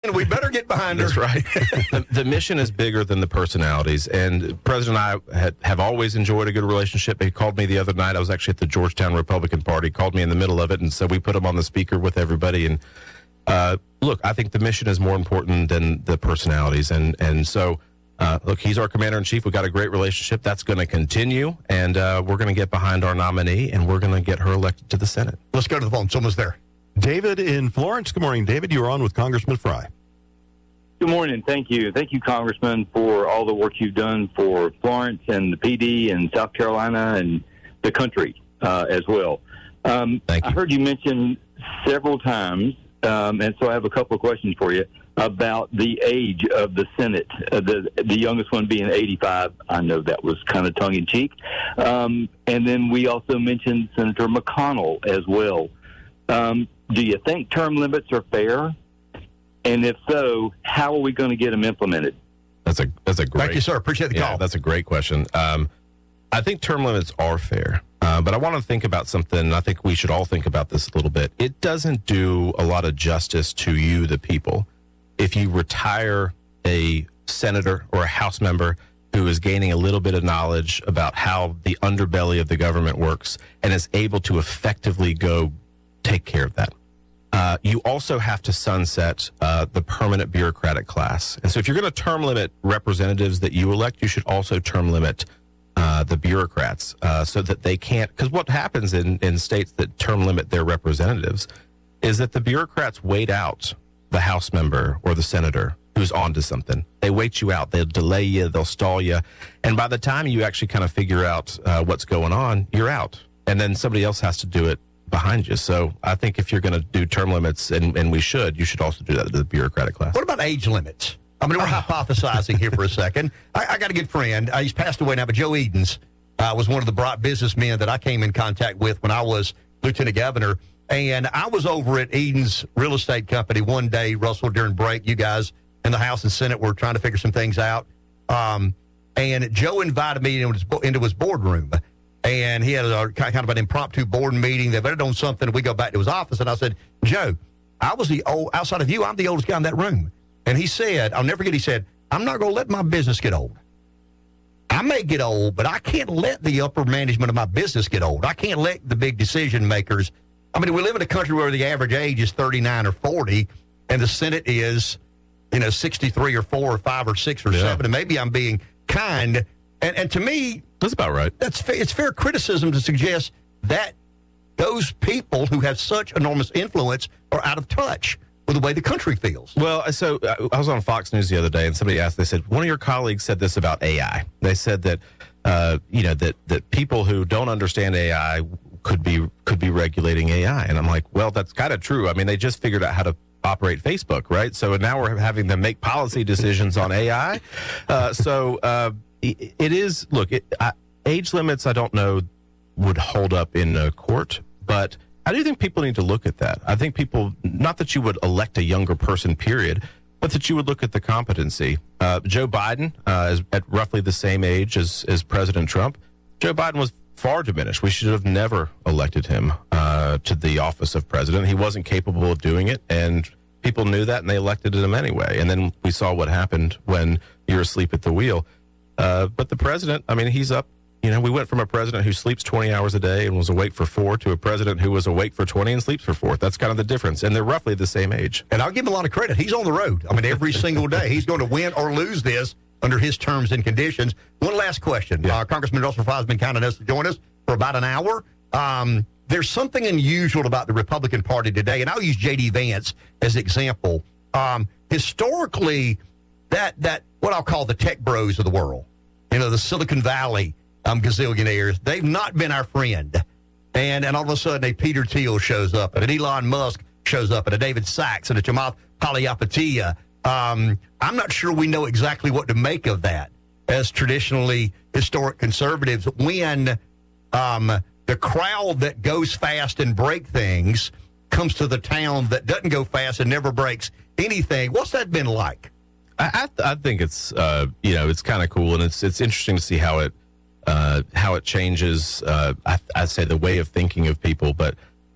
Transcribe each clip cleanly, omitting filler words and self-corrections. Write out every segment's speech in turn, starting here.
We better get behind her. That's right. The mission is bigger than the personalities, and President and I have always enjoyed a good relationship. He called me the other night. I was actually at the Georgetown Republican Party. Called me in the middle of it, and so we put him on the speaker with everybody. And look, I think the mission is more important than the personalities, and so. Look, he's our commander-in-chief. We've got a great relationship. That's going to continue, and we're going to get behind our nominee, and we're going to get her elected to the Senate. Let's go to the phone. Someone's there. David in Florence. Good morning, David. You're on with Congressman Fry. Good morning. Thank you. Thank you, Congressman, for all the work you've done for Florence and the PD and South Carolina and the country as well. Thank you. I heard you mention several times, and so I have a couple of questions for you about the age of the Senate, the youngest one being 85. I know that was kind of tongue-in-cheek. And then we also mentioned Senator McConnell as well. Do you think term limits are fair? And if so, how are we going to get them implemented? That's a great. Thank you, sir. Appreciate the call. That's a great question. I think term limits are fair, but I want to think about something, and I think we should all think about this a little bit. It doesn't do a lot of justice to you, the people, if you retire a senator or a House member who is gaining a little bit of knowledge about how the underbelly of the government works and is able to effectively go take care of that. You also have to sunset the permanent bureaucratic class. And so if you're going to term limit representatives that you elect, you should also term limit the bureaucrats so that they can't. Because what happens in states that term limit their representatives is that the bureaucrats wait out the House member or the senator who's onto something. They wait you out. They'll delay you. They'll stall you. And by the time you actually kind of figure out what's going on, you're out. And then somebody else has to do it behind you. So I think if you're going to do term limits, and you should also do that to the bureaucratic class. What about age limits? I mean, we're hypothesizing here for a second. I got a good friend. He's passed away now, but Joe Edens was one of the bright businessmen that I came in contact with when I was lieutenant governor. And I was over at Edens Real Estate Company one day, Russell, during break. You guys in the House and Senate were trying to figure some things out. And Joe invited me into his boardroom. And he had a kind of an impromptu board meeting. They voted on something, and we go back to his office. And I said, Joe, outside of you, I'm the oldest guy in that room. And he said, I'll never forget, he said, I'm not going to let my business get old. I may get old, but I can't let the upper management of my business get old. I can't let the big decision makers. I mean, we live in a country where the average age is 39 or 40, and the Senate is, 63 or 4 or 5 or 6 or 7. And maybe I'm being kind. And to me, that's about right. It's fair criticism to suggest that those people who have such enormous influence are out of touch with the way the country feels. Well, so I was on Fox News the other day, and somebody asked, they said, one of your colleagues said this about AI. They said that, that people who don't understand AI could be regulating AI. And I'm like, well, that's kind of true. I mean, they just figured out how to operate Facebook, right? So now we're having them make policy decisions on AI. It is, look, age limits, I don't know, would hold up in a court, but I do think people need to look at that. I think people, not that you would elect a younger person, period, but that you would look at the competency. Joe Biden is at roughly the same age as President Trump. Joe Biden was far diminished. We should have never elected him to the office of president. He wasn't capable of doing it, and people knew that, and they elected him anyway. And then we saw what happened when you're asleep at the wheel. But the president, I mean, he's up. We went from a president who sleeps 20 hours a day and was awake for 4 to a president who was awake for 20 and sleeps for 4. That's kind of the difference. And they're roughly the same age. And I'll give him a lot of credit. He's on the road. I mean, every single day. He's going to win or lose this under his terms and conditions. One last question. Yeah. Congressman Russell Fry has been kind enough to join us for about an hour. There's something unusual about the Republican Party today, and I'll use J.D. Vance as an example. Historically, that what I'll call the tech bros of the world, the Silicon Valley gazillionaires, they've not been our friend. And all of a sudden, a Peter Thiel shows up, and an Elon Musk shows up, and a David Sachs, and a Chamath Palihapitiya. I'm not sure we know exactly what to make of that as traditionally historic conservatives when the crowd that goes fast and break things comes to the town that doesn't go fast and never breaks anything. What's that been like? I think it's it's kind of cool, and it's interesting to see how it changes. I'd say the way of thinking of people, but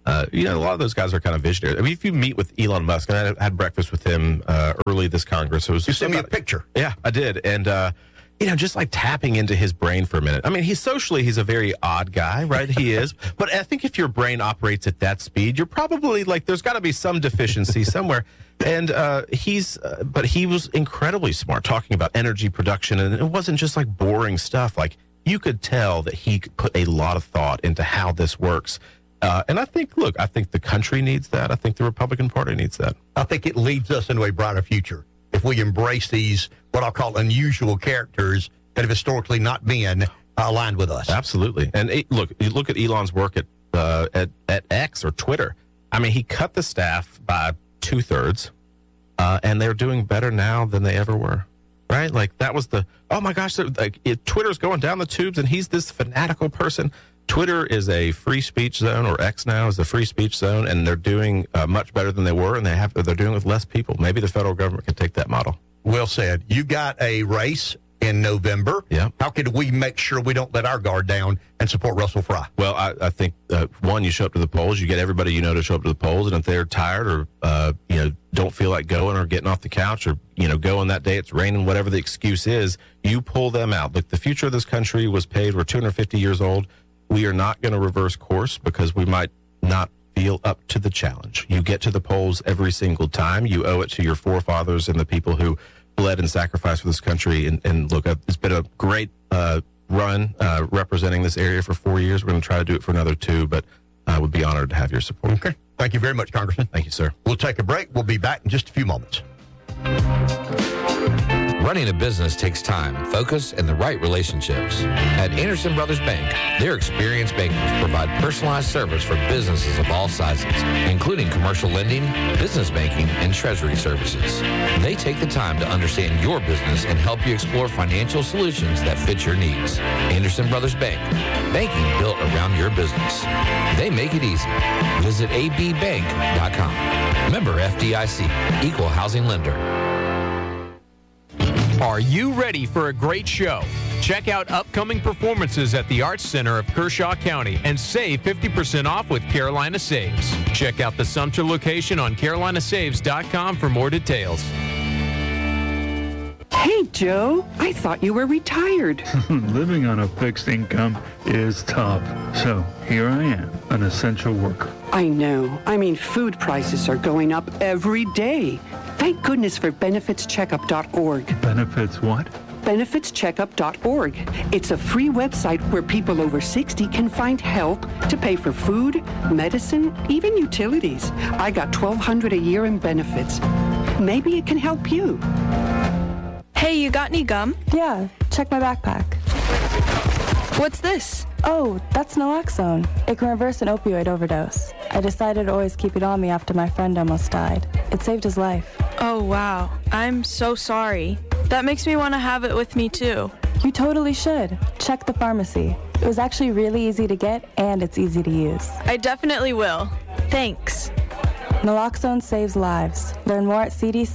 A lot of those guys are kind of visionary. I mean, if you meet with Elon Musk, and I had breakfast with him early this Congress. You sent me a picture. Yeah, I did. And, just like tapping into his brain for a minute. I mean, he's a very odd guy, right? He is. But I think if your brain operates at that speed, you're probably there's got to be some deficiency somewhere. And but he was incredibly smart talking about energy production. And it wasn't just like boring stuff. Like you could tell that he put a lot of thought into how this works. And I think the country needs that. I think the Republican Party needs that. I think it leads us into a brighter future if we embrace these, what I'll call unusual characters that have historically not been aligned with us. Absolutely. And you look at Elon's work at X or Twitter. I mean, he cut the staff by 2/3, and they're doing better now than they ever were. Right? Like that was oh my gosh, Twitter's going down the tubes, and he's this fanatical person. Twitter is a free speech zone, or X now is a free speech zone, and they're doing much better than they were, and they're doing it with less people. Maybe the federal government can take that model. Well said. You got a race in November. Yeah. How can we make sure we don't let our guard down and support Russell Fry? Well, I think, one, you show up to the polls. You get everybody to show up to the polls, and if they're tired or, don't feel like going or getting off the couch or, going that day, it's raining, whatever the excuse is, you pull them out. Look, the future of this country was paved. We're 250 years old. We are not going to reverse course because we might not feel up to the challenge. You get to the polls every single time. You owe it to your forefathers and the people who bled and sacrificed for this country. And look, it's been a great run representing this area for 4 years. We're going to try to do it for another 2, but I would be honored to have your support. Okay. Thank you very much, Congressman. Thank you, sir. We'll take a break. We'll be back in just a few moments. Running a business takes time, focus, and the right relationships. At Anderson Brothers Bank, their experienced bankers provide personalized service for businesses of all sizes, including commercial lending, business banking, and treasury services. They take the time to understand your business and help you explore financial solutions that fit your needs. Anderson Brothers Bank, banking built around your business. They make it easy. Visit abbank.com. Member FDIC, Equal Housing Lender. Are you ready for a great show? Check out upcoming performances at the Arts Center of Kershaw County and save 50% off with Carolina Saves. Check out the Sumter location on carolinasaves.com for more details. Hey, Joe, I thought you were retired. Living on a fixed income is tough. So here I am, an essential worker. I know. I mean, food prices are going up every day. Thank goodness for benefitscheckup.org. Benefits what? benefitscheckup.org. It's a free website where people over 60 can find help to pay for food, medicine, even utilities. I got $1,200 a year in benefits. Maybe it can help you. Hey, you got any gum? Yeah, check my backpack. What's this? Oh, that's naloxone. It can reverse an opioid overdose. I decided to always keep it on me after my friend almost died. It saved his life. Oh, wow. I'm so sorry. That makes me want to have it with me, too. You totally should. Check the pharmacy. It was actually really easy to get, and it's easy to use. I definitely will. Thanks. Naloxone saves lives. Learn more at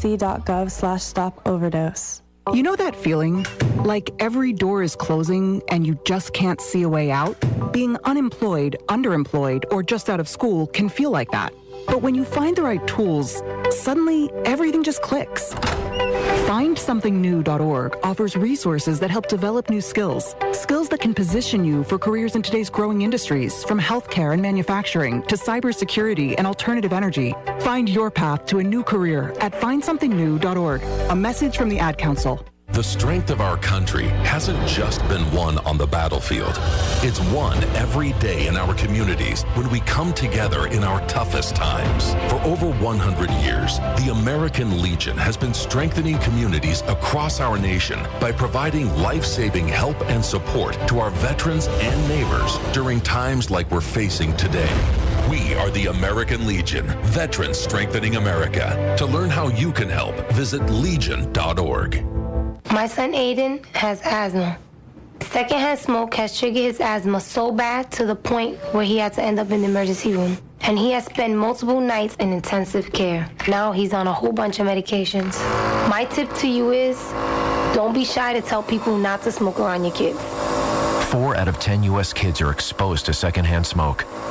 cdc.gov/stop-overdose. You know that feeling? Like every door is closing and you just can't see a way out? Being unemployed, underemployed, or just out of school can feel like that. But when you find the right tools, suddenly everything just clicks. FindSomethingNew.org offers resources that help develop new skills. Skills that can position you for careers in today's growing industries, from healthcare and manufacturing to cybersecurity and alternative energy. Find your path to a new career at FindSomethingNew.org. A message from the Ad Council. The strength of our country hasn't just been won on the battlefield. It's won every day in our communities when we come together in our toughest times. For over 100 years, the American Legion has been strengthening communities across our nation by providing life-saving help and support to our veterans and neighbors during times like we're facing today. We are the American Legion, Veterans Strengthening America. To learn how you can help, visit legion.org. My son Aiden has asthma. Secondhand smoke has triggered his asthma so bad to the point where he had to end up in the emergency room. And he has spent multiple nights in intensive care. Now he's on a whole bunch of medications. My tip to you is, don't be shy to tell people not to smoke around your kids. 4 out of 10 U.S. kids are exposed to secondhand smoke.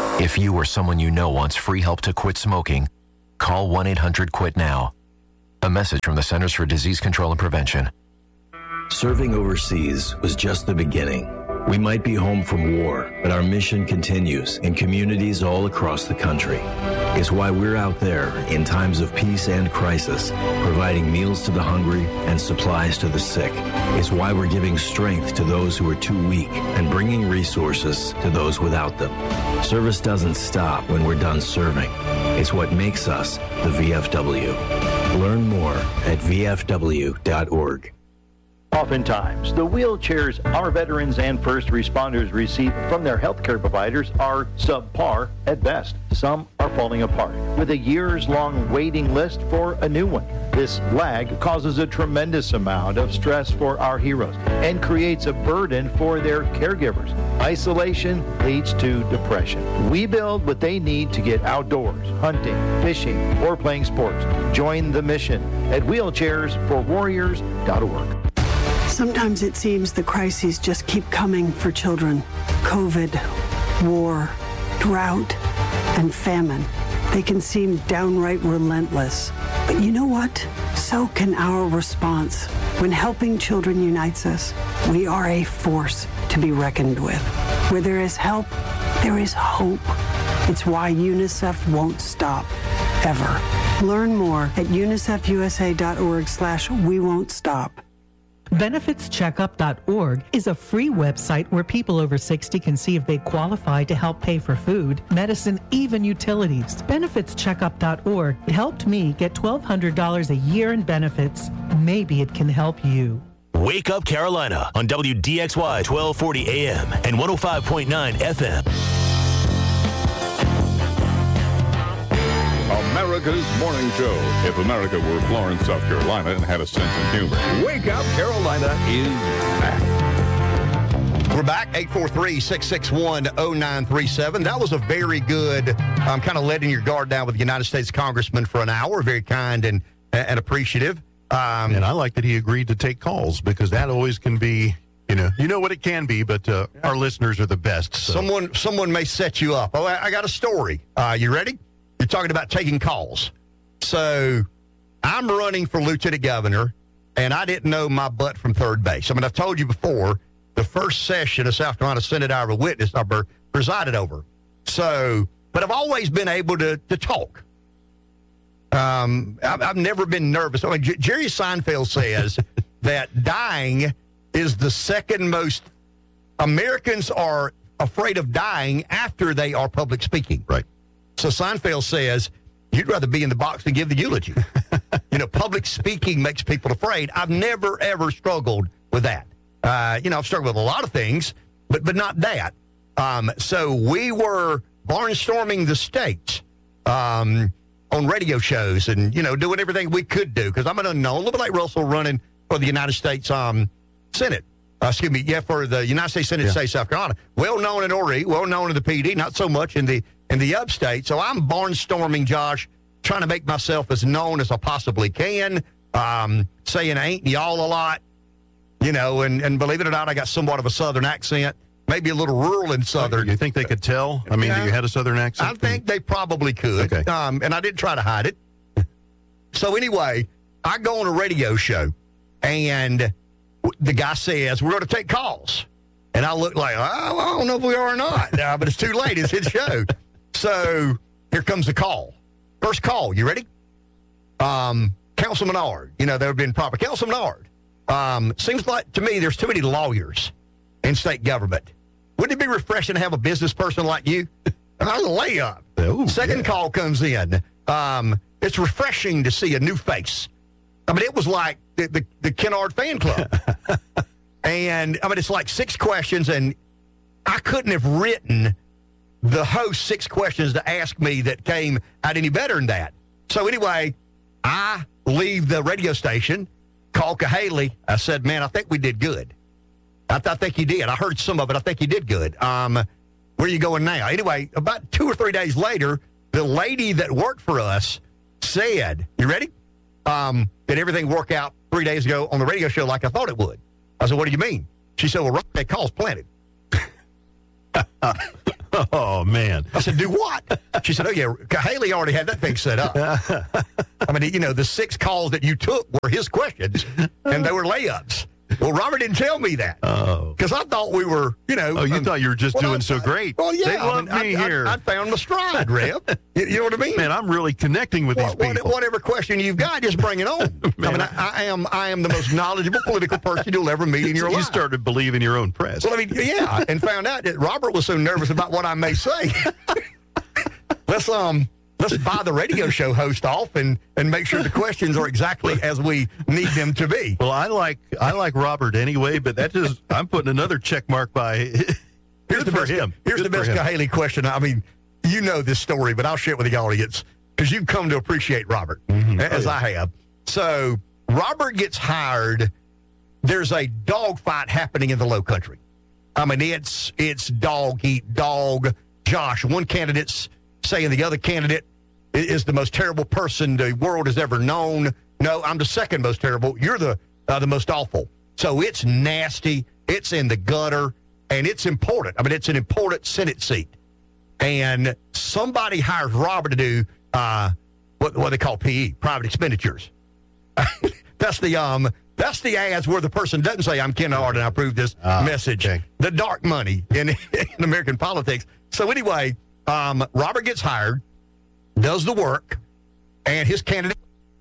If you or someone you know wants free help to quit smoking, call 1-800-QUIT-NOW. A message from the Centers for Disease Control and Prevention. Serving overseas was just the beginning. We might be home from war, but our mission continues in communities all across the country. It's why we're out there in times of peace and crisis, providing meals to the hungry and supplies to the sick. It's why we're giving strength to those who are too weak and bringing resources to those without them. Service doesn't stop when we're done serving. It's what makes us the VFW. Learn more at vfw.org. Oftentimes, the wheelchairs our veterans and first responders receive from their healthcare providers are subpar at best. Some are falling apart, with a years-long waiting list for a new one. This lag causes a tremendous amount of stress for our heroes and creates a burden for their caregivers. Isolation leads to depression. We build what they need to get outdoors, hunting, fishing, or playing sports. Join the mission at wheelchairsforwarriors.org. Sometimes it seems the crises just keep coming for children. COVID, war, drought, and famine. They can seem downright relentless. But you know what? So can our response. When helping children unites us, we are a force to be reckoned with. Where there is help, there is hope. It's why UNICEF won't stop, ever. Learn more at unicefusa.org/we won't stop. BenefitsCheckup.org is a free website where people over 60 can see if they qualify to help pay for food, medicine, even utilities. BenefitsCheckup.org helped me get $1,200 a year in benefits. Maybe it can help you. Wake Up Carolina on WDXY 1240 AM and 105.9 FM. America's morning show. If America were Florence, South Carolina, and had a sense of humor. Wake Up Carolina is back. We're back, 843-661-0937. That was a very good, kind of letting your guard down with the United States Congressman for an hour. Very kind and appreciative. And I like that he agreed to take calls, because that always can be, you know what it can be, but our listeners are the best. So. Someone may set you up. Oh, I got a story. You ready? You're talking about taking calls. So I'm running for lieutenant governor, and I didn't know my butt from third base. I mean, I've told you before, the first session of South Carolina Senate Hour of Witness I presided over. So, but I've always been able to talk. I've never been nervous. I mean, Jerry Seinfeld says that dying is the second most. Americans are afraid of dying after they are public speaking. Right. So Seinfeld says you'd rather be in the box than give the eulogy. Public speaking makes people afraid. I've never, ever struggled with that. I've struggled with a lot of things, but not that. So we were barnstorming the state on radio shows and, doing everything we could do, because I'm an unknown, a little bit like Russell running for the United States Senate. For the United States Senate of State South Carolina. Well-known in Horry, well-known in the PD, not so much in the upstate. So I'm barnstorming, Josh, trying to make myself as known as I possibly can, saying ain't and y'all a lot, and believe it or not, I got somewhat of a Southern accent, maybe a little rural and Southern. You think they could tell? I mean, that you had a Southern accent? I think they probably could. Okay. And I didn't try to hide it. So anyway, I go on a radio show, and the guy says, we're going to take calls. And I look like, I don't know if we are or not. But it's too late. It's his show. So here comes the call. First call. You ready? Councilman Ard. They would have been proper. Councilman Ard. Seems like to me there's too many lawyers in state government. Wouldn't it be refreshing to have a business person like you? That was a layup. Second call comes in. It's refreshing to see a new face. I mean, it was like the Kennard fan club. And, I mean, it's like 6 questions, and I couldn't have written the host 6 questions to ask me that came out any better than that. So, anyway, I leave the radio station, call Cahaley. I said, man, I think we did good. I think you did. I heard some of it. I think you did good. Where are you going now? Anyway, about 2 or 3 days later, the lady that worked for us said, you ready? Did everything work out 3 days ago on the radio show like I thought it would? I said, what do you mean? She said, well, that call's planted. Oh, man. I said, do what? She said, oh, yeah, Haley already had that thing set up. I mean, the 6 calls that you took were his questions, and they were layups. Well, Robert didn't tell me that. Oh. Because I thought we were, Oh, you thought you were just doing so great. Well, yeah. They love me here. I found my stride, Rev. You know what I mean? Man, I'm really connecting with these people. Whatever question you've got, just bring it on. Man, I am the most knowledgeable political person you'll ever meet in your life. You started believing your own press. Well, I mean, yeah, and found out that Robert was so nervous about what I may say. Let's buy the radio show host off and make sure the questions are exactly as we need them to be. Well, I like Robert anyway, but I'm putting another check mark by Here's the best Haley question. I mean, you know this story, but I'll share it with the audience because you've come to appreciate Robert, as I have. So Robert gets hired. There's a dogfight happening in the Low Country. I mean, it's dog eat dog. Josh, one candidate's saying the other candidate is the most terrible person the world has ever known. No, I'm the second most terrible. You're the most awful. So it's nasty. It's in the gutter, and it's important. I mean, it's an important Senate seat. And somebody hires Robert to do what they call PE, private expenditures. That's the ads where the person doesn't say, I'm Ken Hart and I approve this message. Okay. The dark money in American politics. So anyway, Robert gets hired, does the work, and his candidate,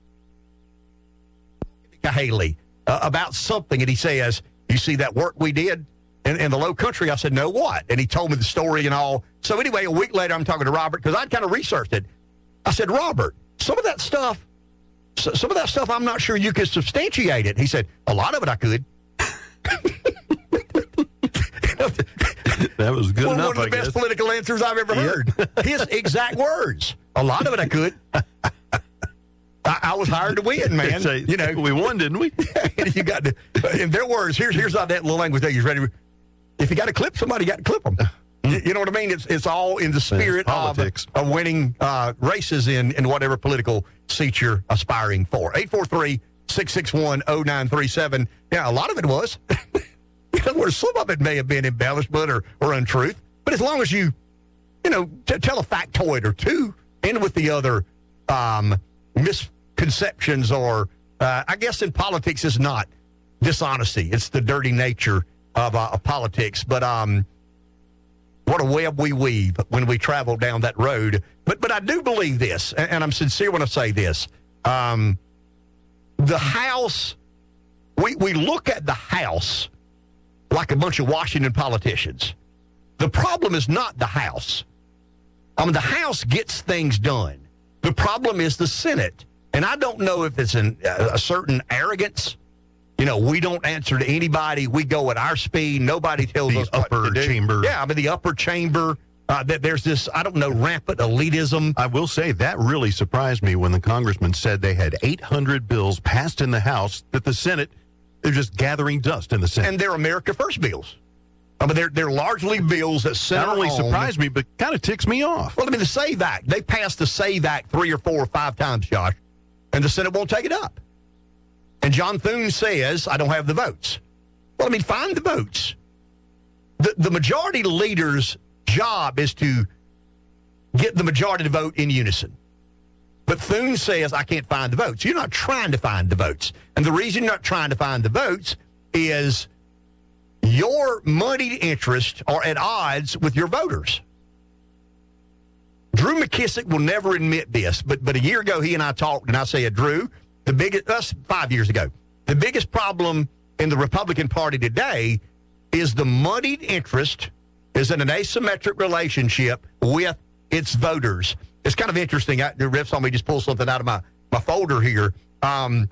Haley, about something, and he says, you see that work we did in the Low Country? I said, no, what? And he told me the story and all. So anyway, a week later, I'm talking to Robert because I'd kind of researched it. I said, Robert, some of that stuff, I'm not sure you could substantiate it. He said, a lot of it I could. That was good enough, one of the best political answers I've ever heard. His exact words. A lot of it I could. I was hired to win, man. We won, didn't we? You got to, in their words, here's how that little language they use. Ready? If you got to clip somebody, you got to clip them. You know what I mean? It's all in the spirit of winning races in whatever political seat you're aspiring for. 843-661-0937. Yeah, a lot of it was. In other words, some of it may have been embellishment or untruth, but as long as you tell a factoid or two, and with the other misconceptions or, I guess in politics it's not dishonesty. It's the dirty nature of politics. But what a web we weave when we travel down that road. But I do believe this, and I'm sincere when I say this. The House, we look at the House like a bunch of Washington politicians. The problem is not the House. I mean, the House gets things done. The problem is the Senate. And I don't know if it's a certain arrogance. We don't answer to anybody. We go at our speed. Nobody tells us what to do. Chamber. Yeah, I mean, the upper chamber. That there's this, I don't know, rampant elitism. I will say that really surprised me when the congressman said they had 800 bills passed in the House that the Senate, they're just gathering dust in the Senate. And they're America First bills. I mean, they're largely bills that center not only surprised me, but kind of ticks me off. Well, I mean, the SAVE Act, they passed the SAVE Act 3 or 4 or 5 times, Josh, and the Senate won't take it up. And John Thune says, I don't have the votes. Well, I mean, find the votes. The majority leader's job is to get the majority to vote in unison. But Thune says, I can't find the votes. You're not trying to find the votes. And the reason you're not trying to find the votes is your moneyed interests are at odds with your voters. Drew McKissick will never admit this, but a year ago he and I talked, and I said, Drew, that's 5 years ago, the biggest problem in the Republican Party today is the moneyed interest is in an asymmetric relationship with its voters. It's kind of interesting. Riff saw me just pull something out of my folder here. Adam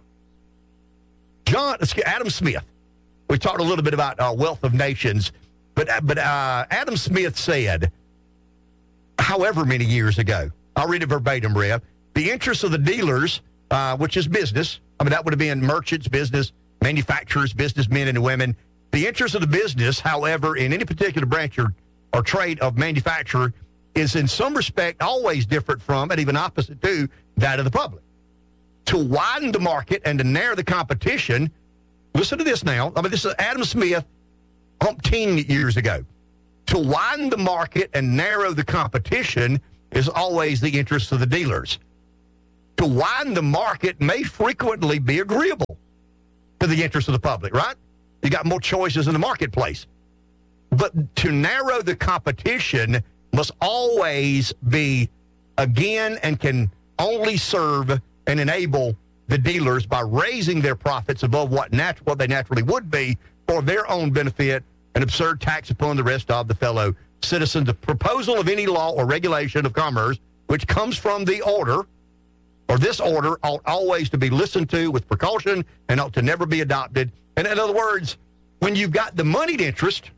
Smith. We talked a little bit about Wealth of Nations, but Adam Smith said, however many years ago, I'll read it verbatim, Rev, the interests of the dealers, which is business, I mean, that would have been merchants, business, manufacturers, businessmen and women. The interest of the business, however, in any particular branch or trade of manufacturer is in some respect always different from, and even opposite to, that of the public. To widen the market and to narrow the competition, listen to this now. I mean, this is Adam Smith umpteen years ago. To widen the market and narrow the competition is always the interest of the dealers. To widen the market may frequently be agreeable to the interest of the public, right? You got more choices in the marketplace. But to narrow the competition must always be, again, and can only serve and enable the dealers by raising their profits above what they naturally would be for their own benefit, an absurd tax upon the rest of the fellow citizens. The proposal of any law or regulation of commerce which comes from the order, or this order, ought always to be listened to with precaution and ought to never be adopted. And in other words, when you've got the moneyed interest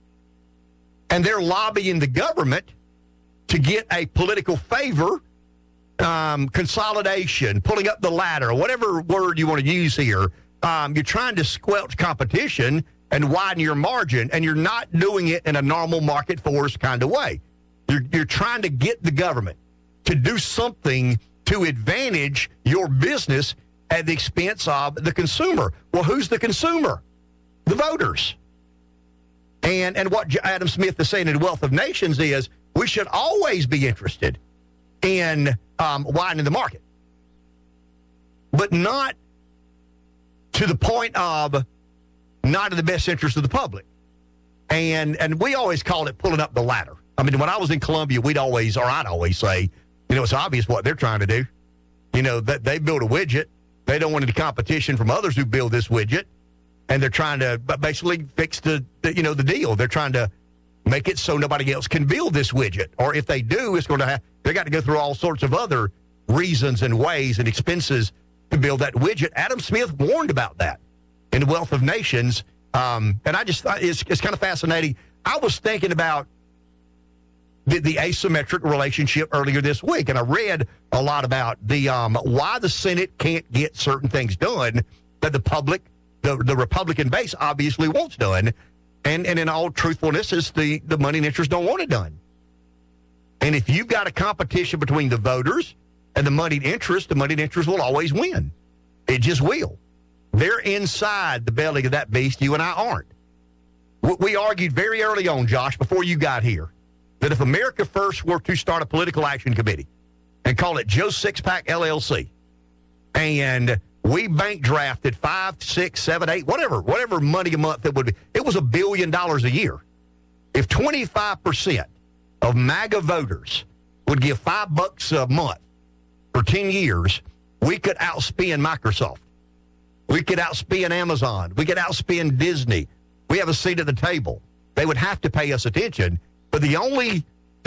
and they're lobbying the government to get a political favor, consolidation, pulling up the ladder, or whatever word you want to use here, you're trying to squelch competition and widen your margin, and you're not doing it in a normal market force kind of way. You're trying to get the government to do something to advantage your business at the expense of the consumer. Well, who's the consumer? The voters. And what Adam Smith is saying in Wealth of Nations is we should always be interested in widening the market, but not to the point of not in the best interest of the public. And we always called it pulling up the ladder. I mean, when I was in Columbia, I'd always say, it's obvious what they're trying to do. That they build a widget. They don't want any competition from others who build this widget. And they're trying to basically fix the deal. They're trying to make it so nobody else can build this widget. Or if they do, they got to go through all sorts of other reasons and ways and expenses to build that widget. Adam Smith warned about that in Wealth of Nations. And I just thought it's kind of fascinating. I was thinking about the asymmetric relationship earlier this week, and I read a lot about the why the Senate can't get certain things done that the public, the Republican base obviously wants done. And in all truthfulness, is the money and interest don't want it done. And if you've got a competition between the voters and the moneyed interest will always win. It just will. They're inside the belly of that beast. You and I aren't. We argued very early on, Josh, before you got here, that if America First were to start a political action committee and call it Joe Sixpack LLC, and we bank drafted 5, 6, 7, 8, whatever money a month it would be, it was $1 billion a year. If 25% of MAGA voters would give $5 a month for 10 years, we could outspend Microsoft. We could outspend Amazon. We could outspend Disney. We have a seat at the table. They would have to pay us attention. But the only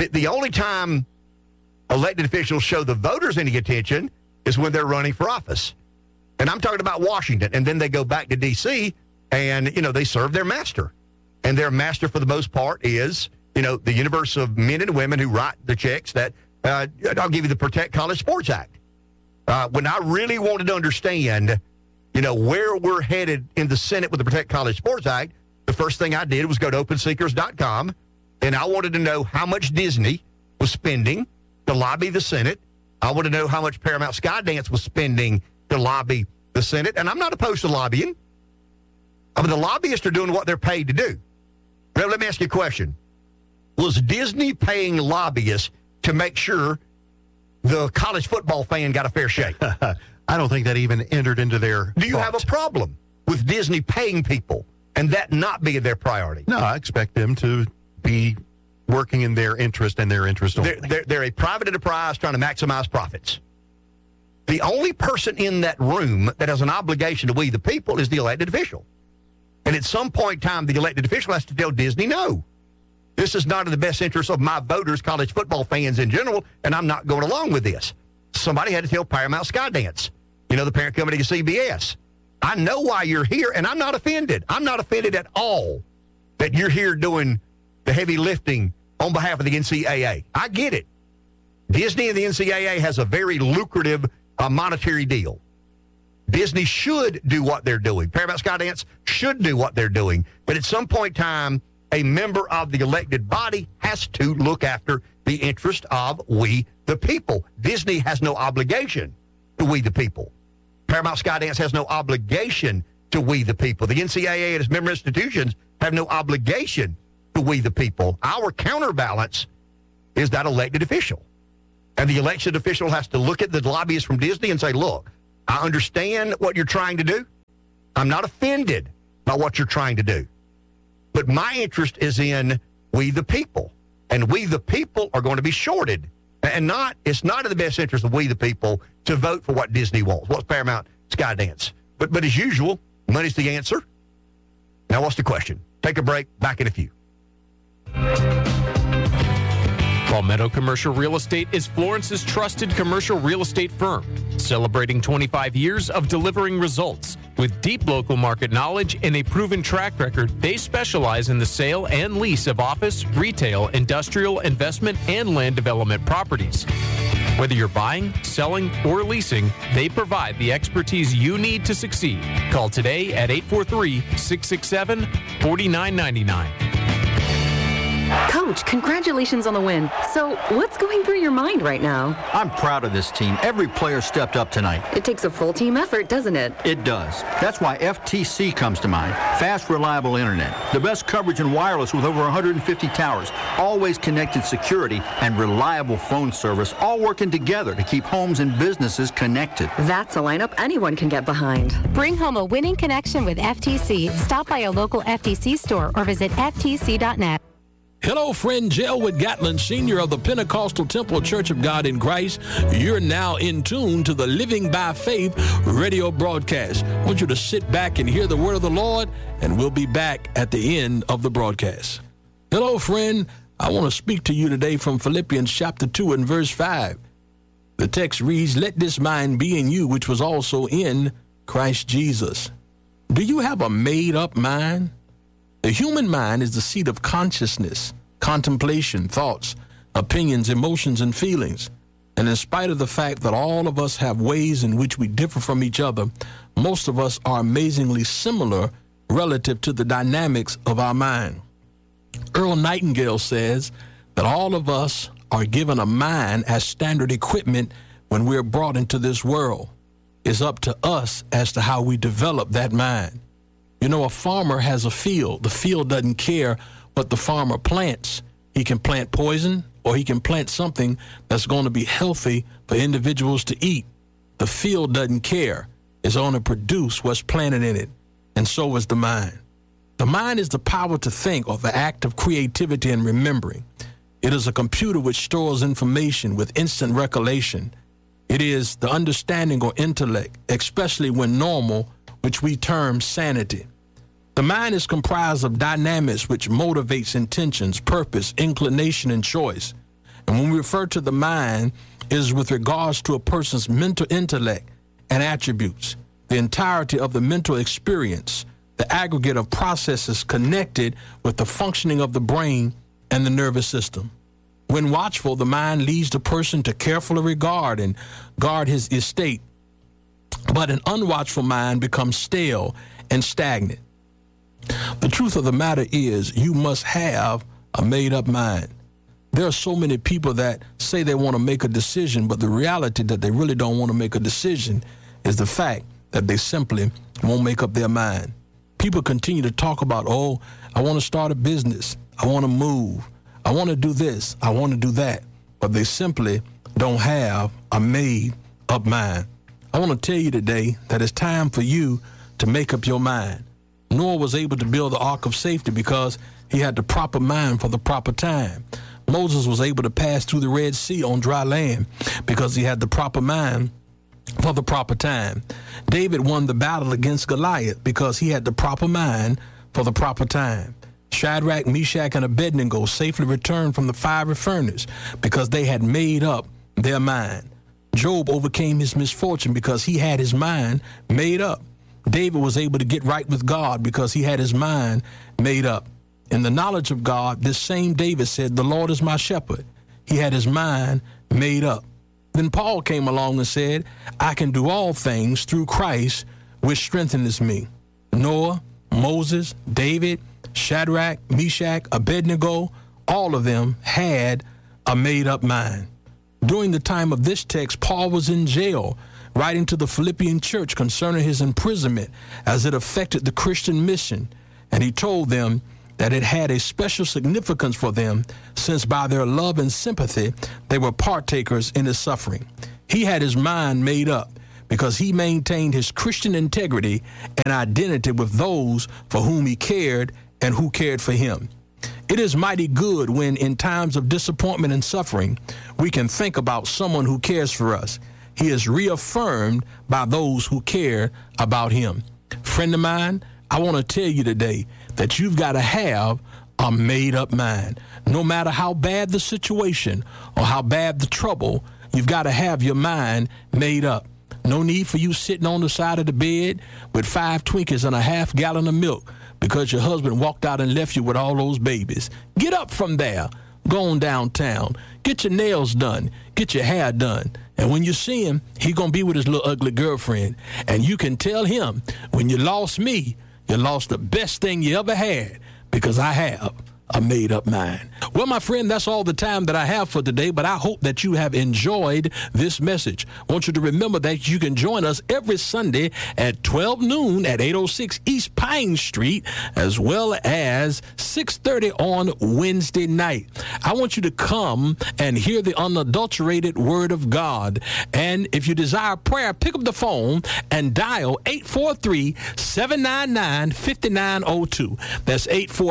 time elected officials show the voters any attention is when they're running for office. And I'm talking about Washington. And then they go back to D.C. and, they serve their master. And their master, for the most part, is, the universe of men and women who write the checks that, I'll give you the Protect College Sports Act. When I really wanted to understand, where we're headed in the Senate with the Protect College Sports Act, the first thing I did was go to openseekers.com, and I wanted to know how much Disney was spending to lobby the Senate. I wanted to know how much Paramount Skydance was spending to lobby the Senate, and I'm not opposed to lobbying. I mean, the lobbyists are doing what they're paid to do. Now, let me ask you a question. Was Disney paying lobbyists to make sure the college football fan got a fair shake? I don't think that even entered into their Do you have a problem with Disney paying people and that not being their priority? No, I expect them to be working in their interest and their interest only. They're a private enterprise trying to maximize profits. The only person in that room that has an obligation to we the people is the elected official. And at some point in time, the elected official has to tell Disney, no, this is not in the best interest of my voters, college football fans in general, and I'm not going along with this. Somebody had to tell Paramount Skydance, the parent company to CBS. I know why you're here, and I'm not offended. I'm not offended at all that you're here doing the heavy lifting on behalf of the NCAA. I get it. Disney and the NCAA has a very lucrative monetary deal. Disney should do what they're doing. Paramount Skydance should do what they're doing. But at some point in time, a member of the elected body has to look after the interest of we the people. Disney has no obligation to we the people. Paramount Skydance has no obligation to we the people. The NCAA and its member institutions have no obligation the we the people. Our counterbalance is that elected official. And the elected official has to look at the lobbyists from Disney and say, look, I understand what you're trying to do. I'm not offended by what you're trying to do. But my interest is in we the people. And we the people are going to be shorted. And it's not in the best interest of we the people to vote for what Disney wants, what's Paramount Skydance. But as usual, money's the answer. Now, what's the question? Take a break. Back in a few. Palmetto Commercial Real Estate is Florence's trusted commercial real estate firm, celebrating 25 years of delivering results. With deep local market knowledge and a proven track record, they specialize in the sale and lease of office, retail, industrial, investment, and land development properties. Whether you're buying, selling, or leasing, they provide the expertise you need to succeed. Call today at 843-667-4999. Coach, congratulations on the win. So, what's going through your mind right now? I'm proud of this team. Every player stepped up tonight. It takes a full team effort, doesn't it? It does. That's why FTC comes to mind. Fast, reliable internet. The best coverage in wireless with over 150 towers. Always connected security and reliable phone service, all working together to keep homes and businesses connected. That's a lineup anyone can get behind. Bring home a winning connection with FTC. Stop by a local FTC store or visit ftc.net. Hello, friend. Jelwood Gatlin, senior of the Pentecostal Temple Church of God in Christ. You're now in tune to the Living by Faith radio broadcast. I want you to sit back and hear the word of the Lord, and we'll be back at the end of the broadcast. Hello, friend. I want to speak to you today from Philippians chapter 2 and verse 5. The text reads, "Let this mind be in you, which was also in Christ Jesus." Do you have a made-up mind? The human mind is the seat of consciousness, contemplation, thoughts, opinions, emotions, and feelings. And in spite of the fact that all of us have ways in which we differ from each other, most of us are amazingly similar relative to the dynamics of our mind. Earl Nightingale says that all of us are given a mind as standard equipment when we're brought into this world. It's up to us as to how we develop that mind. You know, a farmer has a field. The field doesn't care what the farmer plants. He can plant poison or he can plant something that's going to be healthy for individuals to eat. The field doesn't care. It's going to produce what's planted in it. And so is the mind. The mind is the power to think, or the act of creativity and remembering. It is a computer which stores information with instant recollection. It is the understanding or intellect, especially when normal, which we term sanity. The mind is comprised of dynamics which motivates intentions, purpose, inclination, and choice. And when we refer to the mind, it is with regards to a person's mental intellect and attributes, the entirety of the mental experience, the aggregate of processes connected with the functioning of the brain and the nervous system. When watchful, the mind leads the person to carefully regard and guard his estate. But an unwatchful mind becomes stale and stagnant. The truth of the matter is, you must have a made-up mind. There are so many people that say they want to make a decision, but the reality that they really don't want to make a decision is the fact that they simply won't make up their mind. People continue to talk about, oh, I want to start a business. I want to move. I want to do this. I want to do that. But they simply don't have a made-up mind. I want to tell you today that it's time for you to make up your mind. Noah was able to build the ark of safety because he had the proper mind for the proper time. Moses was able to pass through the Red Sea on dry land because he had the proper mind for the proper time. David won the battle against Goliath because he had the proper mind for the proper time. Shadrach, Meshach, and Abednego safely returned from the fiery furnace because they had made up their mind. Job overcame his misfortune because he had his mind made up. David was able to get right with God because he had his mind made up. In the knowledge of God, this same David said, "The Lord is my shepherd." He had his mind made up. Then Paul came along and said, "I can do all things through Christ, which strengthens me." Noah, Moses, David, Shadrach, Meshach, Abednego, all of them had a made-up mind. During the time of this text, Paul was in jail, writing to the Philippian church concerning his imprisonment as it affected the Christian mission. And he told them, that it had a special significance for them, since by their love and sympathy, they were partakers in his suffering. He had his mind made up because he maintained his Christian integrity and identity with those for whom he cared and who cared for him. It is mighty good when, in times of disappointment and suffering, we can think about someone who cares for us. He is reaffirmed by those who care about him. Friend of mine, I want to tell you today that you've got to have a made-up mind. No matter how bad the situation or how bad the trouble, you've got to have your mind made up. No need for you sitting on the side of the bed with 5 Twinkies and a half gallon of milk because your husband walked out and left you with all those babies. Get up from there. Go on downtown. Get your nails done. Get your hair done. And when you see him, he's going to be with his little ugly girlfriend. And you can tell him, when you lost me, you lost the best thing you ever had, because I have a made-up mind. Well, my friend, that's all the time that I have for today, but I hope that you have enjoyed this message. I want you to remember that you can join us every Sunday at 12 noon at 806 East Pine Street, as well as 6:30 on Wednesday night. I want you to come and hear the unadulterated Word of God. And if you desire prayer, pick up the phone and dial 843-799-5902. That's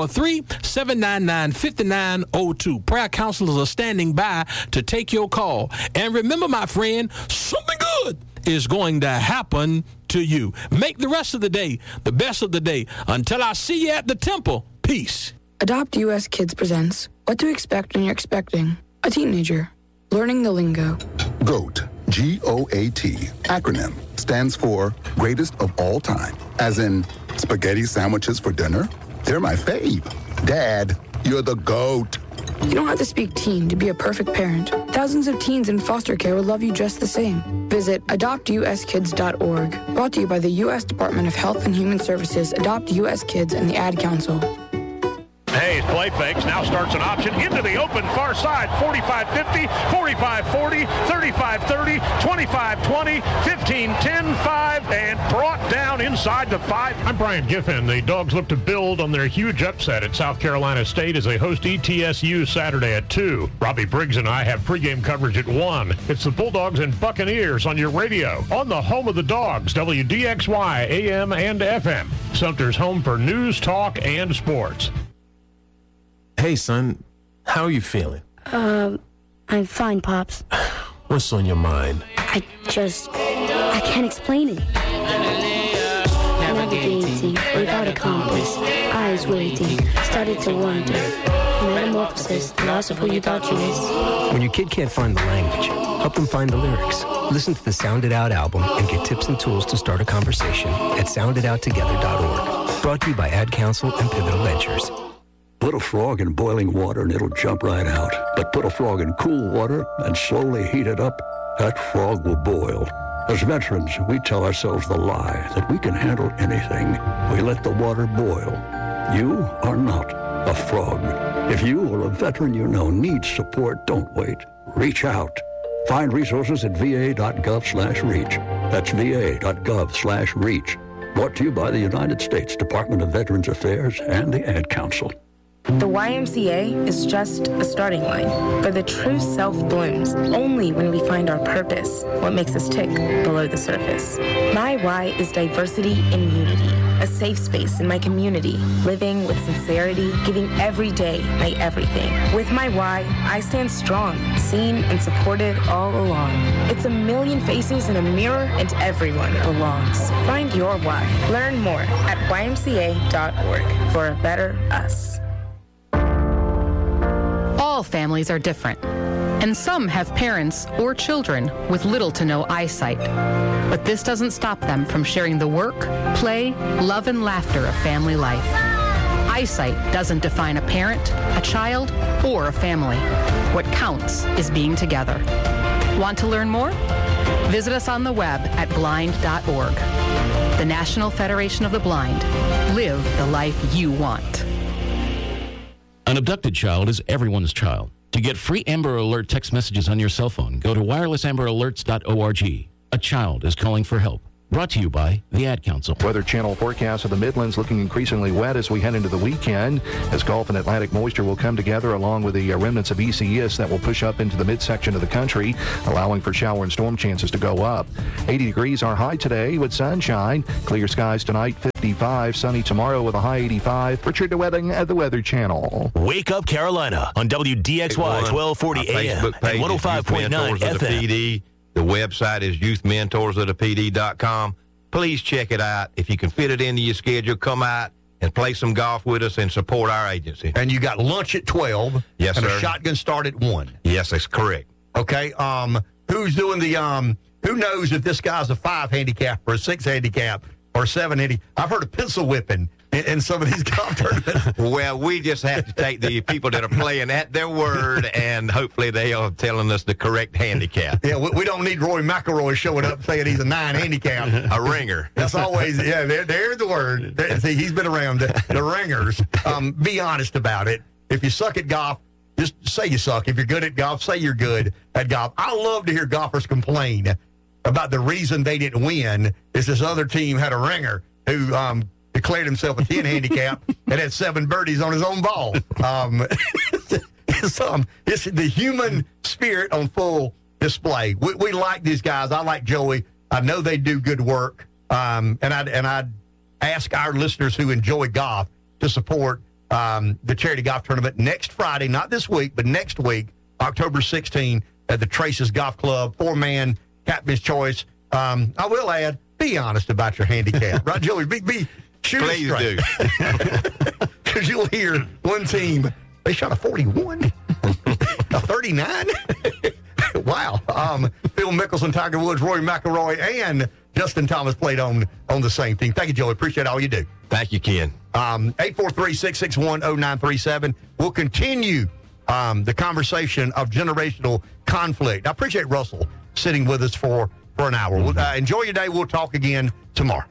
843-799-5902. Prayer counselors are standing by to take your call. And remember, my friend, something good is going to happen to you. Make the rest of the day the best of the day. Until I see you at the temple, peace. Adopt US Kids presents What to Expect When You're Expecting a Teenager. Learning the lingo. GOAT, G-O-A-T, acronym, stands for Greatest of All Time. As in, spaghetti sandwiches for dinner? They're my fave. Dad, you're the GOAT. You don't have to speak teen to be a perfect parent. Thousands of teens in foster care will love you just the same. Visit adoptuskids.org. Brought to you by the U.S. Department of Health and Human Services, Adopt U.S. Kids, and the Ad Council. Hayes play fakes, now starts an option into the open far side, 45-50, 45-40, 35-30, 25-20, 15-10-5, and brought down inside the 5. I'm Brian Giffen. The Dogs look to build on their huge upset at South Carolina State as they host ETSU Saturday at 2. Robbie Briggs and I have pregame coverage at 1. It's the Bulldogs and Buccaneers on your radio, on the home of the Dogs, WDXY, AM and FM. Sumter's home for news, talk, and sports. Hey, son, how are you feeling? I'm fine, Pops. What's on your mind? I can't explain it. Navigating without a compass, eyes waiting, started to wonder. Metamorphosis, the loss of who you thought you was. When your kid can't find the language, help them find the lyrics. Listen to the Sound It Out album and get tips and tools to start a conversation at sounditouttogether.org. Brought to you by Ad Council and Pivotal Ventures. Put a frog in boiling water and it'll jump right out. But put a frog in cool water and slowly heat it up, that frog will boil. As veterans, we tell ourselves the lie that we can handle anything. We let the water boil. You are not a frog. If you or a veteran you know needs support, don't wait. Reach out. Find resources at va.gov/reach. That's va.gov/reach. Brought to you by the United States Department of Veterans Affairs and the Ad Council. The YMCA is just a starting line, for the true self blooms only when we find our purpose, what makes us tick below the surface. My why is diversity and unity, a safe space in my community, living with sincerity, giving every day my everything. With my why, I stand strong, seen and supported all along. It's a million faces in a mirror and everyone belongs. Find your why. Learn more at ymca.org for a better us. All families are different, and some have parents or children with little to no eyesight. But this doesn't stop them from sharing the work, play, love, and laughter of family life. Eyesight doesn't define a parent, a child, or a family. What counts is being together. Want to learn more? Visit us on the web at blind.org. The National Federation of the Blind. Live the life you want. An abducted child is everyone's child. To get free Amber Alert text messages on your cell phone, go to wirelesamberalerts.org. A child is calling for help. Brought to you by the Ad Council. Weather Channel forecast of the Midlands looking increasingly wet as we head into the weekend, as Gulf and Atlantic moisture will come together along with the remnants of ECS that will push up into the midsection of the country, allowing for shower and storm chances to go up. 80 degrees our high today with sunshine. Clear skies tonight, 55. Sunny tomorrow with a high 85. Richard DeWedding at the Weather Channel. Wake Up Carolina on WDXY 1240 AM and 105.9 FM. The website is youthmentorsofthepd.com. Please check it out. If you can fit it into your schedule, come out and play some golf with us and support our agency. And you got lunch at 12. Yes, and sir. A shotgun start at 1. Yes, that's correct. Okay. Who's doing the who knows if this guy's a 5 handicap or a 6 handicap or 7 handicap? I've heard of pencil whipping in some of these golf tournaments. Well, we just have to take the people that are playing at their word, and hopefully they are telling us the correct handicap. Yeah, we don't need Rory McIlroy showing up saying he's a 9 handicap. A ringer. That's always, there's the word. See, he's been around the ringers. Be honest about it. If you suck at golf, just say you suck. If you're good at golf, say you're good at golf. I love to hear golfers complain about the reason they didn't win is this other team had a ringer who declared himself a 10 handicap and had 7 birdies on his own ball. It's the human spirit on full display. We like these guys. I like Joey. I know they do good work. And I ask our listeners who enjoy golf to support the charity golf tournament next Friday, not this week, but next week, October 16, at the Traces Golf Club, 4-man captain's choice. I will add, be honest about your handicap, right, Joey? Be shoot Please straight. Because you'll hear one team, they shot a 41, a 39. Wow. Phil Mickelson, Tiger Woods, Rory McIlroy, and Justin Thomas played on the same team. Thank you, Joey. Appreciate all you do. Thank you, Ken. 843-661-0937. We'll continue the conversation of generational conflict. I appreciate Russell sitting with us for an hour. Enjoy your day. We'll talk again tomorrow.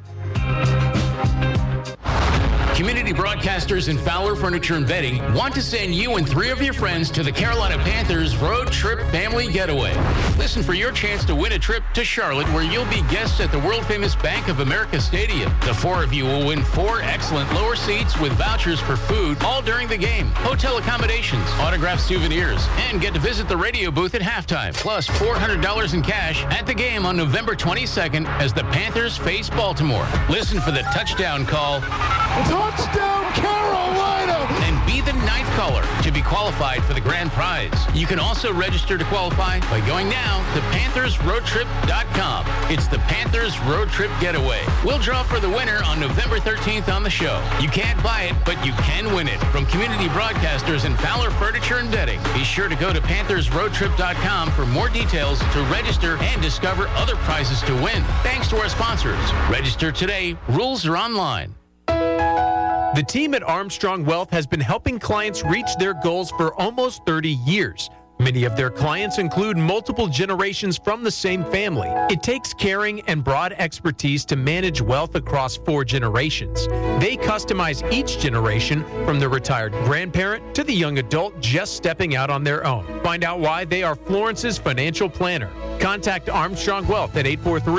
Community broadcasters and Fowler Furniture and Bedding want to send you and 3 of your friends to the Carolina Panthers Road Trip Family Getaway. Listen for your chance to win a trip to Charlotte, where you'll be guests at the world-famous Bank of America Stadium. The 4 of you will win 4 excellent lower seats with vouchers for food all during the game, hotel accommodations, autographed souvenirs, and get to visit the radio booth at halftime, plus $400 in cash at the game on November 22nd as the Panthers face Baltimore. Listen for the touchdown call. Touchdown, Carolina! And be the 9th caller to be qualified for the grand prize. You can also register to qualify by going now to PanthersRoadTrip.com. It's the Panthers Road Trip Getaway. We'll draw for the winner on November 13th on the show. You can't buy it, but you can win it. From community broadcasters and Fowler Furniture and Bedding. Be sure to go to PanthersRoadTrip.com for more details to register and discover other prizes to win. Thanks to our sponsors. Register today. Rules are online. The team at Armstrong Wealth has been helping clients reach their goals for almost 30 years. Many of their clients include multiple generations from the same family. It takes caring and broad expertise to manage wealth across 4 generations. They customize each generation, from the retired grandparent to the young adult just stepping out on their own. Find out why they are Florence's financial planner. Contact Armstrong Wealth at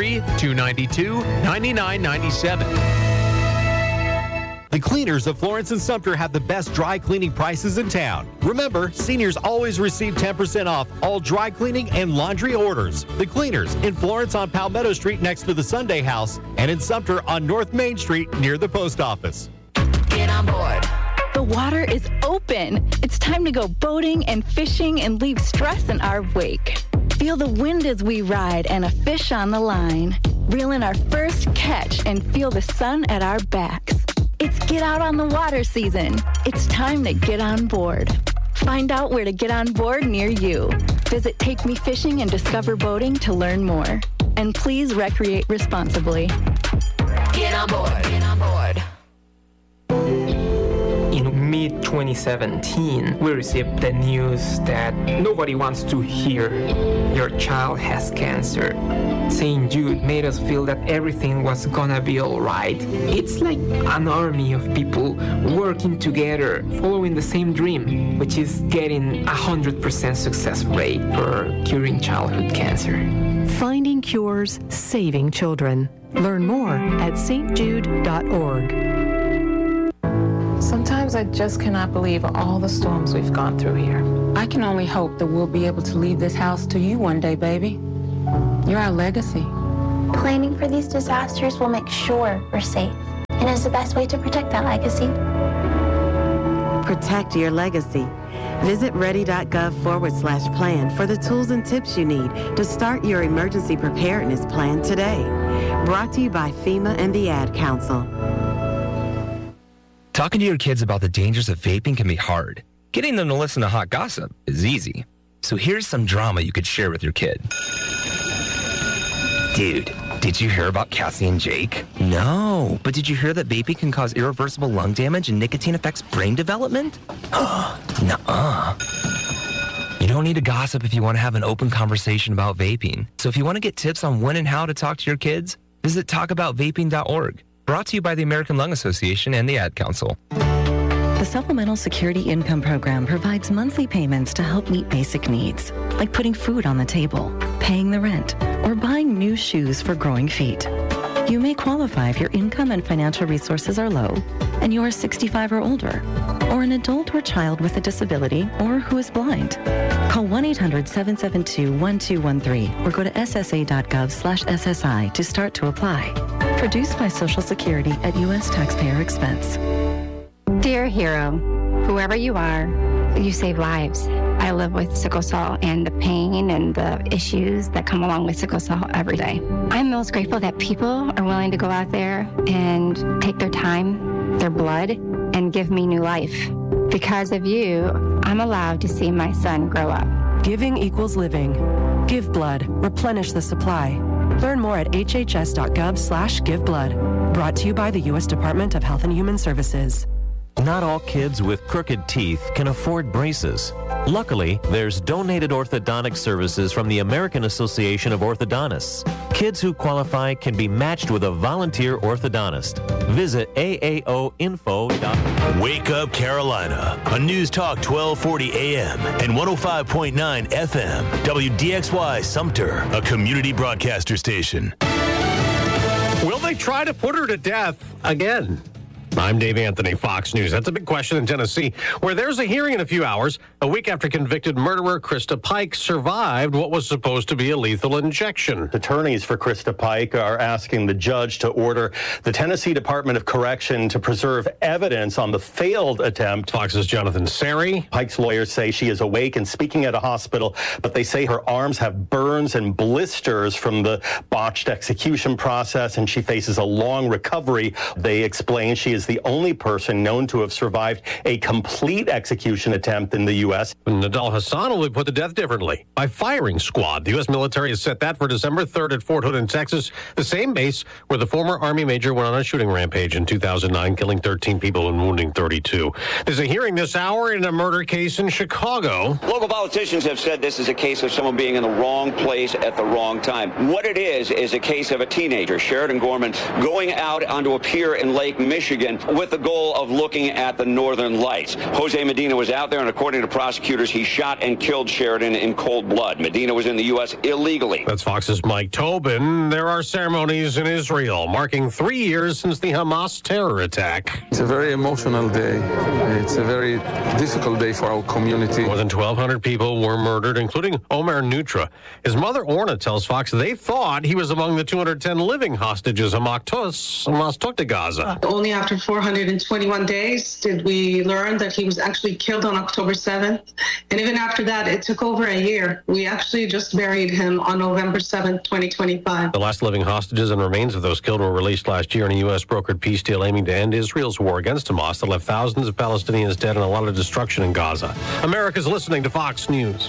843-292-9997. The cleaners of Florence and Sumter have the best dry cleaning prices in town. Remember, seniors always receive 10% off all dry cleaning and laundry orders. The cleaners in Florence on Palmetto Street next to the Sunday House, and in Sumter on North Main Street near the post office. Get on board. The water is open. It's time to go boating and fishing and leave stress in our wake. Feel the wind as we ride and a fish on the line. Reel in our first catch and feel the sun at our backs. It's Get Out on the Water season. It's time to get on board. Find out where to get on board near you. Visit Take Me Fishing and Discover Boating to learn more. And please recreate responsibly. Get on board. Get on board. In mid 2017, we received the news that nobody wants to hear your child has cancer. St. Jude made us feel that everything was gonna be alright. It's like an army of people working together, following the same dream, which is getting 100% success rate for curing childhood cancer. Finding cures, saving children. Learn more at stjude.org. Sometimes I just cannot believe all the storms we've gone through here. I can only hope that we'll be able to leave this house to you one day, baby. You're our legacy. Planning for these disasters will make sure we're safe and is the best way to protect that legacy. Protect your legacy. Visit ready.gov/plan for the tools and tips you need to start your emergency preparedness plan today. Brought to you by FEMA and the Ad Council. Talking to your kids about the dangers of vaping can be hard. Getting them to listen to hot gossip is easy. So here's some drama you could share with your kid. Dude, did you hear about Cassie and Jake? No, but did you hear that vaping can cause irreversible lung damage and nicotine affects brain development? Nuh-uh. You don't need to gossip if you want to have an open conversation about vaping. So if you want to get tips on when and how to talk to your kids, visit talkaboutvaping.org. Brought to you by the American Lung Association and the Ad Council. The Supplemental Security Income Program provides monthly payments to help meet basic needs, like putting food on the table, paying the rent, or buying new shoes for growing feet. You may qualify if your income and financial resources are low and you are 65 or older, or an adult or child with a disability or who is blind. Call 1-800-772-1213 or go to ssa.gov/SSI to start to apply. Produced by Social Security at U.S. taxpayer expense. Dear hero, whoever you are, you save lives. I live with sickle cell and the pain and the issues that come along with sickle cell every day. I'm most grateful that people are willing to go out there and take their time, their blood, and give me new life. Because of you, I'm allowed to see my son grow up. Giving equals living. Give blood. Replenish the supply. Learn more at hhs.gov/giveblood. Brought to you by the U.S. Department of Health and Human Services. Not all kids with crooked teeth can afford braces. Luckily, there's donated orthodontic services from the American Association of Orthodontists. Kids who qualify can be matched with a volunteer orthodontist. Visit aaoinfo.org. Wake Up Carolina on News Talk 1240 AM and 105.9 FM. WDXY Sumter, a community broadcaster station. Will they try to put her to death again? I'm Dave Anthony, Fox News. That's a big question in Tennessee, where there's a hearing in a few hours, a week after convicted murderer Krista Pike survived what was supposed to be a lethal injection. Attorneys for Krista Pike are asking the judge to order the Tennessee Department of Correction to preserve evidence on the failed attempt. Fox's Jonathan Sari. Pike's lawyers say she is awake and speaking at a hospital, but they say her arms have burns and blisters from the botched execution process, and she faces a long recovery. They explain she is the only person known to have survived a complete execution attempt in the U.S. Nadal Hassan will be put to death differently by firing squad. The U.S. military has set that for December 3rd at Fort Hood in Texas, the same base where the former Army major went on a shooting rampage in 2009, killing 13 people and wounding 32. There's a hearing this hour in a murder case in Chicago. Local politicians have said this is a case of someone being in the wrong place at the wrong time. What it is a case of a teenager, Sheridan Gorman, going out onto a pier in Lake Michigan with the goal of looking at the northern lights. Jose Medina was out there, and according to prosecutors, he shot and killed Sheridan in cold blood. Medina was in the U.S. illegally. That's Fox's Mike Tobin. There are ceremonies in Israel marking 3 years since the Hamas terror attack. It's a very emotional day. It's a very difficult day for our community. More than 1,200 people were murdered, including Omer Nutra. His mother, Orna, tells Fox they thought he was among the 210 living hostages Hamas took to Gaza. Only after 421 days did we learn that he was actually killed on October 7th. And even after that, it took over a year. We actually just buried him on November 7th, 2025. The last living hostages and remains of those killed were released last year in a U.S. brokered peace deal aiming to end Israel's war against Hamas that left thousands of Palestinians dead and a lot of destruction in Gaza. America's listening to Fox News.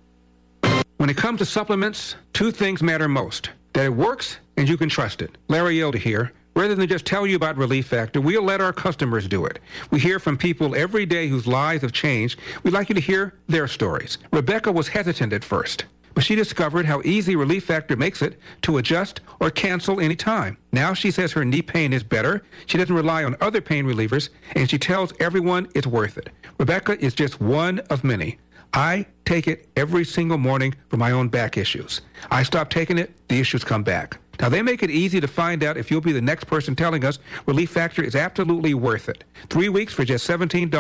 When it comes to supplements, two things matter most: that it works and you can trust it. Larry Elder here. Rather than just tell you about Relief Factor, we'll let our customers do it. We hear from people every day whose lives have changed. We'd like you to hear their stories. Rebecca was hesitant at first, but she discovered how easy Relief Factor makes it to adjust or cancel any time. Now she says her knee pain is better, she doesn't rely on other pain relievers, and she tells everyone it's worth it. Rebecca is just one of many. I take it every single morning for my own back issues. I stop taking it, the issues come back. Now, they make it easy to find out if you'll be the next person telling us Relief Factor is absolutely worth it. 3 weeks for just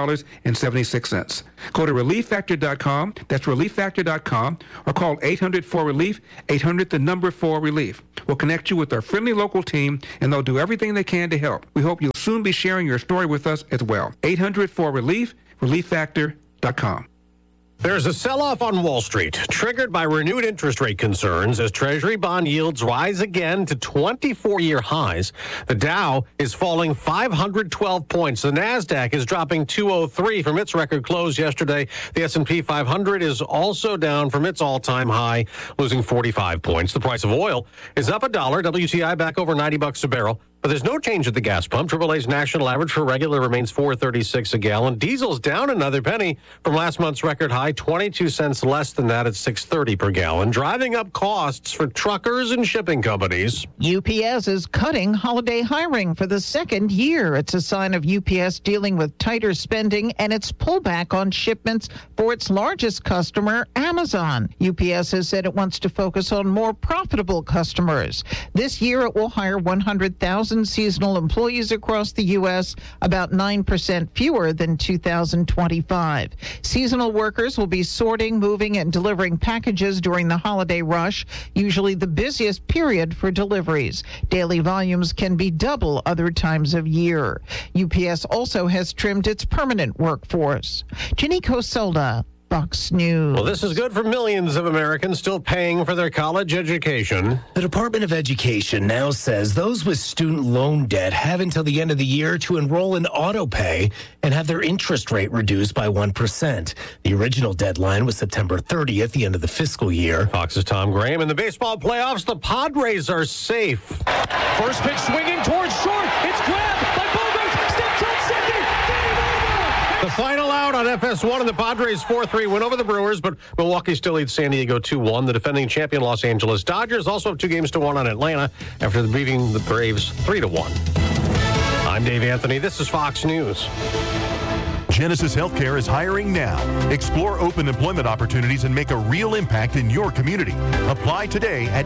$17.76. Go to ReliefFactor.com, that's ReliefFactor.com, or call 800-4RELIEF, 800-4RELIEF. We'll connect you with our friendly local team, and they'll do everything they can to help. We hope you'll soon be sharing your story with us as well. 800-4RELIEF, ReliefFactor.com. There's a sell-off on Wall Street, triggered by renewed interest rate concerns as Treasury bond yields rise again to 24-year highs. The Dow is falling 512 points. The Nasdaq is dropping 203 from its record close yesterday. The S&P 500 is also down from its all-time high, losing 45 points. The price of oil is up $1. WTI back over $90 a barrel. But there's no change at the gas pump. AAA's national average for regular remains $4.36 a gallon. Diesel's down another penny from last month's record high, 22 cents less than that at $6.30 per gallon, driving up costs for truckers and shipping companies. UPS is cutting holiday hiring for the second year. It's a sign of UPS dealing with tighter spending and its pullback on shipments for its largest customer, Amazon. UPS has said it wants to focus on more profitable customers. This year, it will hire 100,000 seasonal employees across the U.S., about 9% fewer than 2025. Seasonal workers will be sorting, moving, and delivering packages during the holiday rush, usually the busiest period for deliveries. Daily volumes can be double other times of year. UPS also has trimmed its permanent workforce. Jenny Cosolda, Fox News. Well, this is good for millions of Americans still paying for their college education. The Department of Education now says those with student loan debt have until the end of the year to enroll in auto pay and have their interest rate reduced by 1%. The original deadline was September 30th, the end of the fiscal year. Fox's Tom Graham. In the baseball playoffs, the Padres are safe. First pitch swinging towards short. It's grabbed by Bogarts. Steps on second. The final out on FS1, and the Padres 4-3 win over the Brewers, but Milwaukee still leads San Diego 2-1. The defending champion Los Angeles Dodgers also have 2 games to 1 on Atlanta after beating the Braves 3-1. I'm Dave Anthony. This is Fox News. Genesis Healthcare is hiring now. Explore open employment opportunities and make a real impact in your community. Apply today at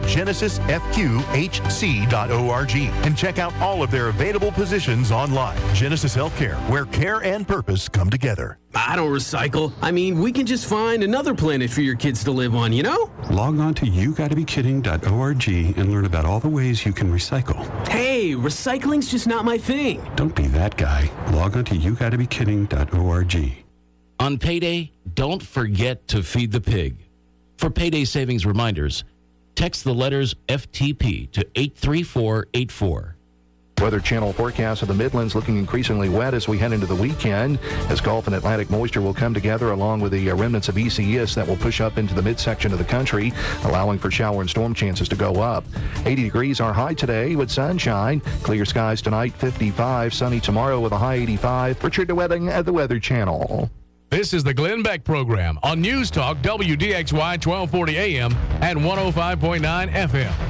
genesisfqhc.org and check out all of their available positions online. Genesis Healthcare, where care and purpose come together. I don't recycle. I mean, we can just find another planet for your kids to live on, you know? Log on to YouGottaBeKidding.org and learn about all the ways you can recycle. Hey, recycling's just not my thing. Don't be that guy. Log on to YouGottaBeKidding.org. On payday, don't forget to feed the pig. For payday savings reminders, text the letters FTP to 83484. Weather Channel forecast of the Midlands looking increasingly wet as we head into the weekend, as Gulf and Atlantic moisture will come together along with the remnants of ECS that will push up into the midsection of the country, allowing for shower and storm chances to go up. 80 degrees our high today with sunshine. Clear skies tonight, 55. Sunny tomorrow with a high 85. Richard DeWedding at the Weather Channel. This is the Glenn Beck Program on News Talk WDXY 1240 AM and 105.9 FM.